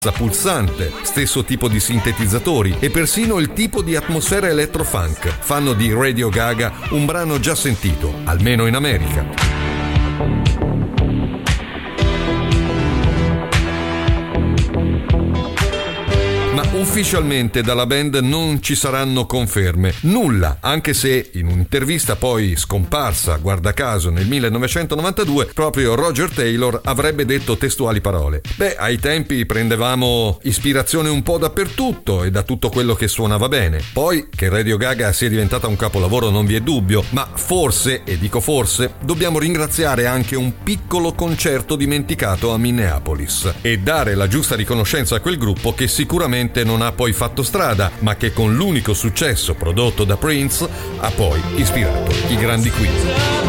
pulsante, stesso tipo di sintetizzatori e persino il tipo di atmosfera electro-funk fanno di Radio Gaga un brano già sentito, almeno in America. Ufficialmente dalla band non ci saranno conferme, nulla, anche se in un'intervista poi scomparsa, guarda caso, nel 1992, proprio Roger Taylor avrebbe detto testuali parole: beh, ai tempi prendevamo ispirazione un po' dappertutto e da tutto quello che suonava bene. Poi che Radio Gaga sia diventata un capolavoro non vi è dubbio, ma forse, e dico forse, dobbiamo ringraziare anche un piccolo concerto dimenticato a Minneapolis e dare la giusta riconoscenza a quel gruppo che sicuramente non ha poi fatto strada, ma che con l'unico successo prodotto da Prince ha poi ispirato i grandi Queen.